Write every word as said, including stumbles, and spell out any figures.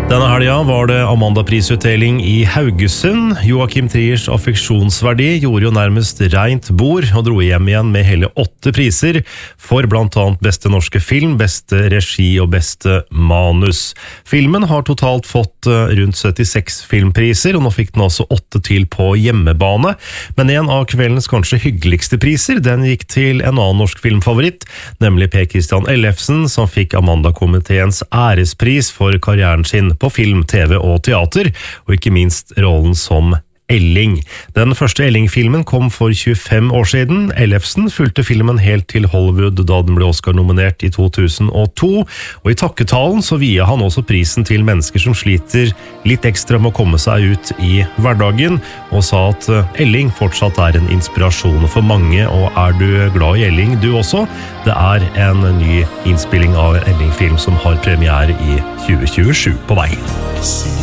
Denne helga var det Amanda-prisutdeling i Haugesund. Joachim Triers affeksjonsverdi gjorde jo nærmest rent bord og dro hjem igjen med hele åtte priser for blant annet beste norske film, beste regi og beste manus. Filmen har totalt fått rundt syttiseks filmpriser, og nå fikk den også åtte til på hjemmebane. Men en av kveldens kanskje hyggeligste priser, den gikk til en annen norsk filmfavoritt, nemlig Per Kristian Ellefsen, som fikk Amanda-komiteens ærespris for karrieren sin på film, tv og teater, og ikke minst rollen som Elling. Den første Elling-filmen kom for tjuefem år siden. Ellefsen fulgte filmen helt til Hollywood da den ble Oscar-nominert i to tusen og to, og i takketalen så viet han også prisen til mennesker som sliter litt ekstra med å komme seg ut i hverdagen, og sa at Elling fortsatt er en inspirasjon for mange, og er du glad i Elling du også? Det er en ny innspilling av Elling-film som har premiere i tjue tjuesju på vei.